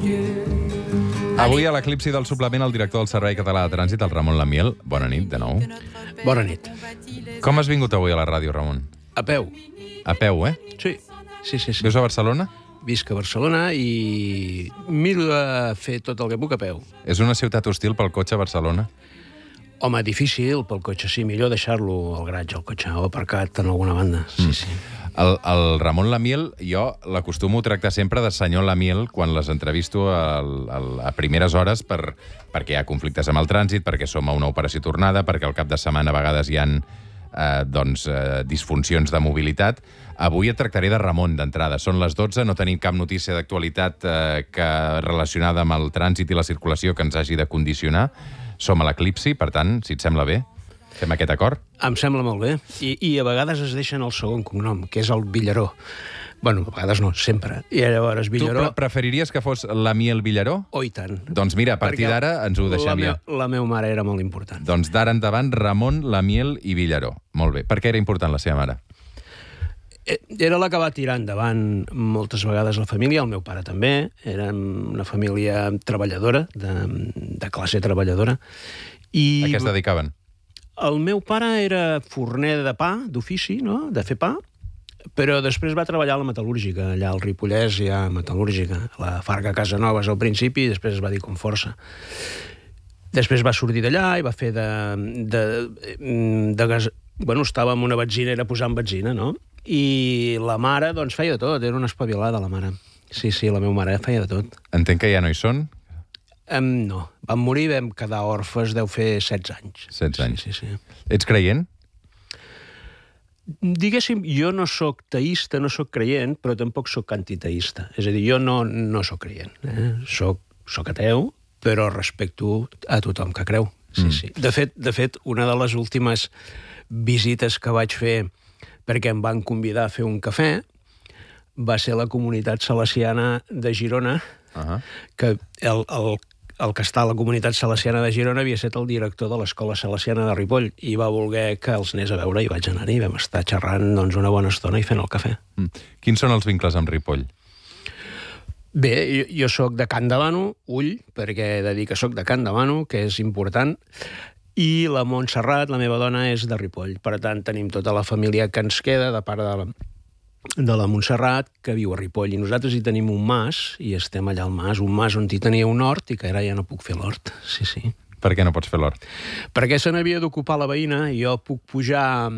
Avui a l'Eclipsi del suplement el director del Servei Català de Trànsit, el Ramon Lamiel. Bona nit, de nou. Bona nit. Com has vingut avui a la ràdio, Ramon? A peu. A peu, Sí. Vius a Barcelona? Visc a Barcelona i miro de fer tot el que puc a peu. És una ciutat hostil pel cotxe, Barcelona? Home, difícil pel cotxe, sí. Millor deixar-lo al garatge, el cotxe, o aparcat en alguna banda. Sí. El Ramon Lamiel, jo l'acostumo a tractar sempre de senyor Lamiel quan les entrevisto a primeres hores perquè hi ha conflictes amb el trànsit, perquè som a una operació tornada, perquè al cap de setmana a vegades hi ha disfuncions de mobilitat. Avui et tractaré de Ramon, d'entrada. Són les 12, no tenim cap notícia d'actualitat relacionada amb el trànsit i la circulació que ens hagi de condicionar. Som a l'Eclipsi, per tant, si et sembla bé, fem aquest acord? Em sembla molt bé. I a vegades es deixen el segon cognom, que és el Villaró. Bueno, a vegades no, sempre. I llavors Villaró... Tu preferiries que fos Lamiel Villaró? Oh, i tant. Doncs mira, a partir d'ara ens ho deixem ja. La meva mare era molt important. Doncs d'ara endavant, Ramon, Lamiel i Villaró. Molt bé. Per què era important la seva mare? Era la que va tirar endavant moltes vegades la família, el meu pare també. Érem una família treballadora, de classe treballadora. A què es dedicaven? El meu pare era forner de pa, d'ofici, no?, de fer pa, però després va treballar a la metal·lúrgica, allà al Ripollès hi ha metal·lúrgica, la Farga Casanovas al principi, i després es va dir Conforça. Després va sortir d'allà i va fer Bueno, estava en una benzinera posant benzina, no? I la mare, doncs, feia de tot, era una espavilada, la mare. Sí, la meva mare feia de tot. Entenc que ja no hi són? No. Vam morir, vam quedar orfes, deu fer 16 anys. 16 anys. Sí. Ets creient? Diguéssim, jo no sóc teista, no sóc creient, però tampoc sóc antiteista. És a dir, jo no sóc creient. Sóc ateu, però respecto a tothom que creu. Sí. De fet, una de les últimes visites que vaig fer perquè em van convidar a fer un cafè va ser la comunitat salesiana de Girona, que el que està a la comunitat salesiana de Girona havia estat el director de l'escola salesiana de Ripoll i va voler que els anés a veure i vaig anar-hi i vam estar xerrant una bona estona i fent el cafè. Quins són els vincles amb Ripoll? Bé, jo sóc de Can Davano, Ull, perquè he de dir que sóc de Can Davano, que és important, i la Montserrat, la meva dona, és de Ripoll. Per tant, tenim tota la família que ens queda de part de la Montserrat, que viu a Ripoll. I nosaltres hi tenim un mas, i estem allà al mas, un mas on hi tenia un hort, i que ara ja no puc fer l'hort. Sí. Per què no pots fer l'hort? Perquè se n'havia d'ocupar la veïna, i jo puc pujar...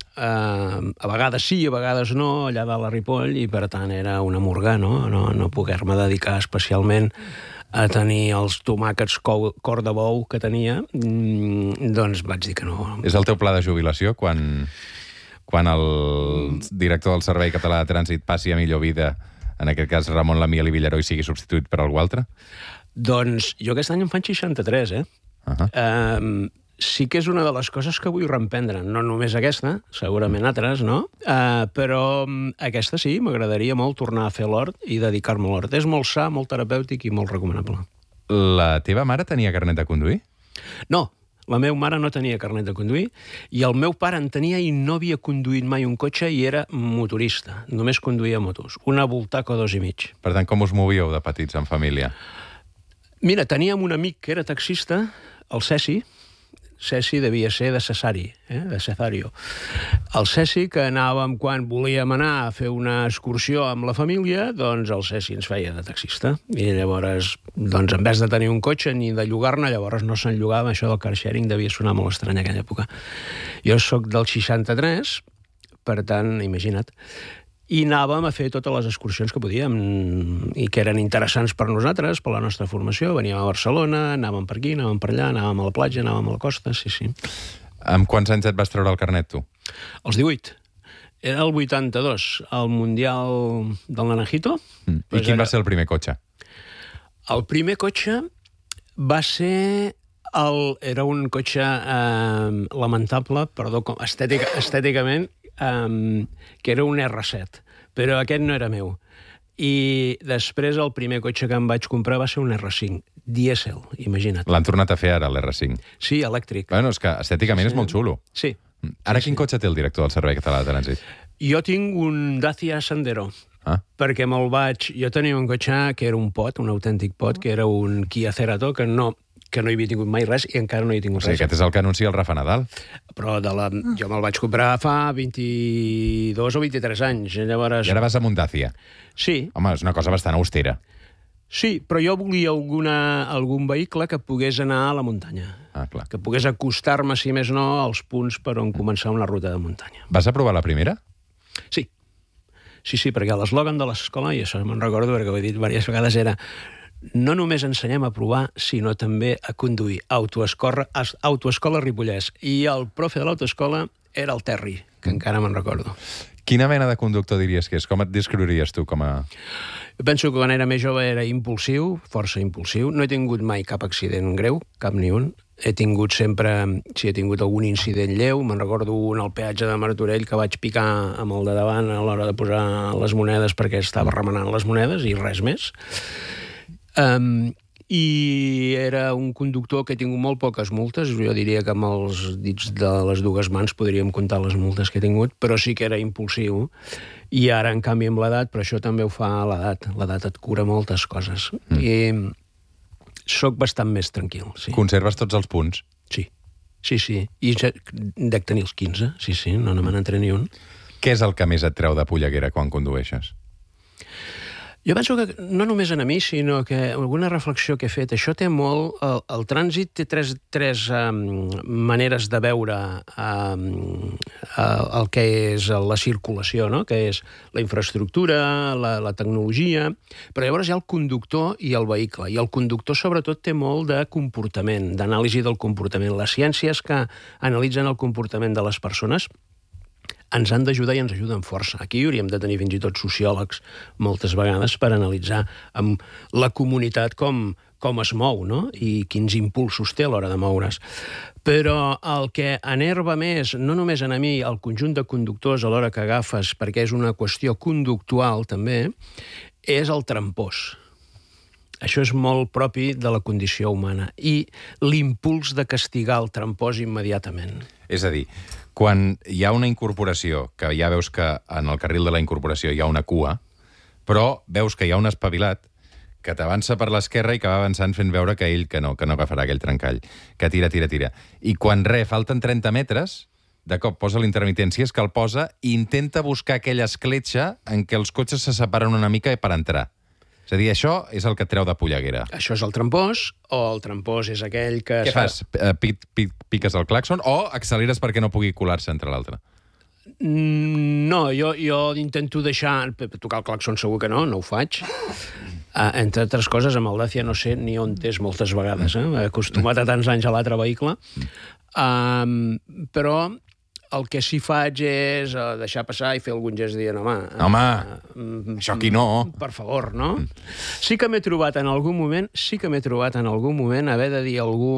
a vegades sí, a vegades no, allà dalt a Ripoll, i per tant era una murga, no poder-me dedicar especialment a tenir els tomàquets cor de bou que tenia, doncs vaig dir que no. És el teu pla de jubilació quan el director del Servei Català de Trànsit passi a millor vida, en aquest cas Ramon Lamiel i Villaró, i sigui substituït per algú altre? Doncs jo aquest any em fan 63, Sí que és una de les coses que vull reemprendre, no només aquesta, segurament altres, no? Però aquesta sí, m'agradaria molt tornar a fer l'hort i dedicar-me a l'hort. És molt sa, molt terapèutic i molt recomanable. La teva mare tenia carnet de conduir? No, la meva mare no tenia carnet de conduir i el meu pare en tenia i no havia conduït mai un cotxe i era motorista, només conduïa motos, una Voltaco 2,5. Per tant, com us movíeu de petits en família? Mira, teníem un amic que era taxista, el Ceci devia ser de Cesari, de Cesario. El Ceci, que anàvem quan volíem anar a fer una excursió amb la família, doncs el Ceci ens feia de taxista. I llavors, doncs en vez de tenir un cotxe ni de llogar-ne, llavors no se'n llogava, això del car sharing devia sonar molt estrany en aquella època. Jo sóc del 63, per tant, imagina't, i anàvem a fer totes les excursions que podíem i que eren interessants per nosaltres, per la nostra formació. Veníem a Barcelona, anàvem per aquí, anàvem per allà, anàvem a la platja, anàvem a la costa, sí. Amb quants anys et vas treure el carnet, tu? Els 18. Era el 82, el Mundial del Naranjito. I quin va ser el primer cotxe? El primer cotxe va ser... Era un cotxe lamentable, perdó, estèticament, que era un R7, però aquest no era meu. I després el primer cotxe que em vaig comprar va ser un R5, dièsel, imagina't. L'han tornat a fer ara, l'R5. Sí, elèctric. Bueno, és que estèticament és molt xulo. Sí. Ara quin cotxe té el director del Servei Català de Trànsit? Jo tinc un Dacia Sandero, perquè jo tenia un cotxe que era un pot, un autèntic pot, que era un Kia Cerato, que no hi havia tingut mai res i encara no hi he tingut res. Aquest és el que anuncia el Rafa Nadal. Però jo me'l vaig comprar fa 22 o 23 anys. Llavors... I ara vas a Mundacia. Sí. Home, és una cosa bastant austera. Sí, però jo volia algun vehicle que pogués anar a la muntanya. Clar. Que pogués acostar-me, si més no, als punts per on començar una ruta de muntanya. Vas a provar la primera? Sí. Sí, perquè l'eslògan de l'escola, i això me'n recordo perquè ho he dit diverses vegades, era no només ensenyem a provar, sinó també a conduir. Autoescola Ripollès. I el profe de l'autoescola era el Terri, que encara me'n recordo. Quina mena de conductor diries que és? Com et descriuries tu com a... Jo penso que quan era més jove era impulsiu, força impulsiu. No he tingut mai cap accident greu, cap ni un. He tingut sempre, si he tingut algun incident lleu, me'n recordo un al peatge de Martorell que vaig picar amb el de davant a l'hora de posar les monedes perquè estava remenant les monedes i res més. I era un conductor que he tingut molt poques multes, jo diria que amb els dits de les dues mans podríem comptar les multes que he tingut, però sí que era impulsiu, i ara, en canvi, amb l'edat, però això també ho fa l'edat et cura moltes coses, i sóc bastant més tranquil. Sí. Conserves tots els punts? Sí, i dec tenir els 15, sí, no me n'entré ni un. Què és el que més et treu de polleguera quan condueixes? Jo penso que no només a mi, sinó que alguna reflexió que he fet, això té molt... El trànsit té tres maneres de veure el que és la circulació, no? Que és la infraestructura, la tecnologia, però llavors hi ha el conductor i el vehicle, i el conductor sobretot té molt de comportament, d'anàlisi del comportament. Les ciències que analitzen el comportament de les persones ens han d'ajudar i ens ajuden força. Aquí hauríem de tenir fins i tot sociòlegs moltes vegades per analitzar amb la comunitat com es mou, no? I quins impulsos té a l'hora de moure's. Però el que enerva més, no només a mi, el conjunt de conductors a l'hora que agafes, perquè és una qüestió conductual també, és el trampós. Això és molt propi de la condició humana i l'impuls de castigar el trampós immediatament. És a dir, quan hi ha una incorporació, que ja veus que en el carril de la incorporació hi ha una cua, però veus que hi ha un espavilat que t'avança per l'esquerra i que va avançant fent veure que ell que no agafarà aquell trencall, que tira. I quan falten 30 metres, de cop posa l'intermitent, si és que el posa, i intenta buscar aquella escletxa en què els cotxes se separen una mica per entrar. És a dir, això és el que et treu de polleguera. Això és el trampós, o el trampós és aquell que... Què fas? Piques el claxon o acceleres perquè no pugui colar-se entre l'altre? No, jo intento deixar... Tocar el claxon segur que no ho faig. Entre altres coses, amb el Dacia no sé ni on és moltes vegades. He acostumat a tants anys a l'altre vehicle. Però el que sí faig és deixar passar i fer algun gest dient, home, això aquí no. Per favor, no? Sí que m'he trobat en algun moment haver de dir a algú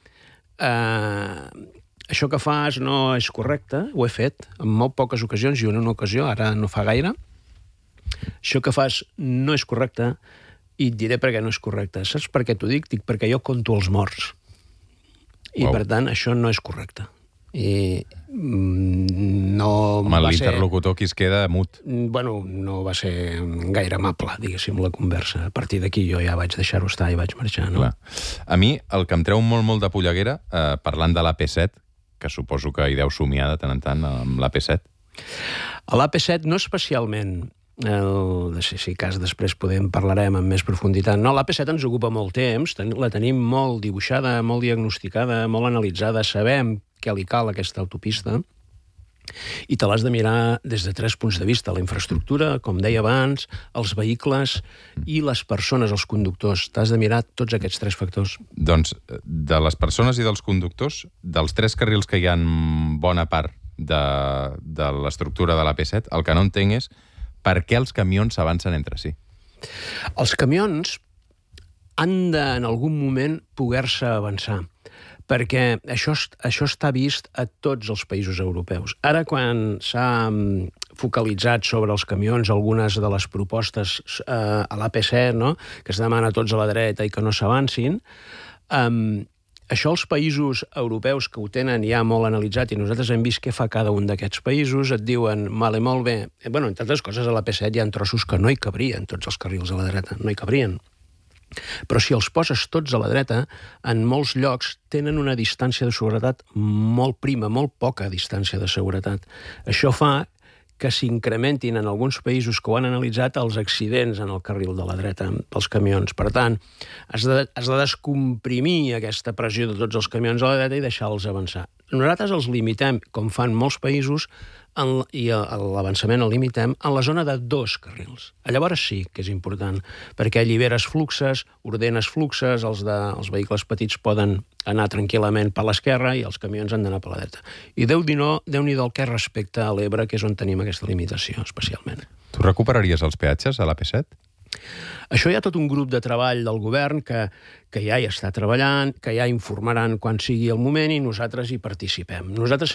això que fas no és correcte, ho he fet en molt poques ocasions i en una ocasió, ara no fa gaire. Això que fas no és correcte i et diré per què no és correcte. Saps per què t'ho dic? Dic perquè jo conto els morts. I per tant, això no és correcte. I no va ser... L'interlocutor qui es queda mut. Bueno, no va ser gaire amable, diguéssim, la conversa. A partir d'aquí jo ja vaig deixar-ho estar i vaig marxar, no? Clar. A mi, el que em treu molt de polleguera, parlant de l'AP7, que suposo que hi deu somiar de tant en tant amb l'AP7. A l'AP7 no especialment. Si cas després parlarem amb més profunditat. No, l'AP7 ens ocupa molt temps, la tenim molt dibuixada, molt diagnosticada, molt analitzada, sabem què li cal a aquesta autopista, i te l'has de mirar des de 3 punts de vista: la infraestructura, com deia abans, els vehicles i les persones, els conductors. T'has de mirar tots aquests 3 factors. Doncs, de les persones i dels conductors, dels 3 carrils que hi ha en bona part de l'estructura de l'AP7, el que no entenc és per què els camions s'avancen entre si. Els camions han de, en algun moment, poder-se avançar, perquè això està vist a tots els països europeus. Ara, quan s'ha focalitzat sobre els camions algunes de les propostes a l'AP7, no? Que es demana a tots a la dreta i que no s'avancin, Això els països europeus que ho tenen ja molt analitzat i nosaltres hem vist què fa cada un d'aquests països, et diuen, vale, molt bé. Bueno, entre altres coses, a la P7 hi ha trossos que no hi cabrien, tots els carrils a la dreta, no hi cabrien. Però si els poses tots a la dreta, en molts llocs tenen una distància de seguretat molt prima, molt poca distància de seguretat. Això fa que s'incrementin en alguns països que ho han analitzat els accidents en el carril de la dreta pels camions. Per tant, has de descomprimir aquesta pressió de tots els camions a la dreta i deixar-los avançar. Nosaltres els limitem, com fan molts països, i l'avançament el limitem en la zona de 2 carrils. Llavors sí que és important, perquè alliberes fluxes, ordenes fluxes, els vehicles petits poden anar tranquil·lament per l'esquerra i els camions han d'anar per la dreta. I Déu-n'hi-do el que respecta a l'Ebre, que és on tenim aquesta limitació, especialment. Tu recuperaries els peatges a la P7? Això hi ha tot un grup de treball del govern que ja hi està treballant, que ja informaran quan sigui el moment i nosaltres hi participem. Nosaltres